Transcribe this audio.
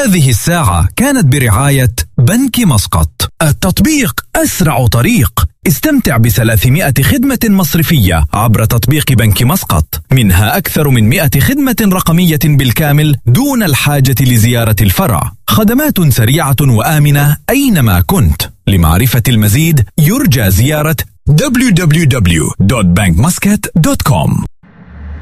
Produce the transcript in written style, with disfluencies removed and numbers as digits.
هذه الساعة كانت برعاية بنك مسقط. التطبيق أسرع طريق. استمتع ب300 خدمة مصرفية عبر تطبيق بنك مسقط، منها أكثر من 100 خدمة رقمية بالكامل دون الحاجة لزيارة الفرع. خدمات سريعة وآمنة أينما كنت. لمعرفة المزيد يرجى زيارة www.bankmuscat.com.